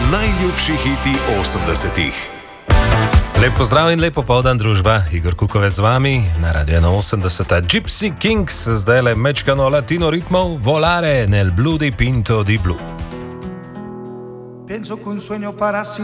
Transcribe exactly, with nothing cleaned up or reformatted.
Najljubši hiti osemdesetih. Lep pozdrav in lepo povdan, družba. Igor Kukovec z vami na Radio enainosemdeset. Gypsy Kings, zdaj le mečkano latino ritmov, volare nel blu di Pinto di Blu. Penso che un sogno para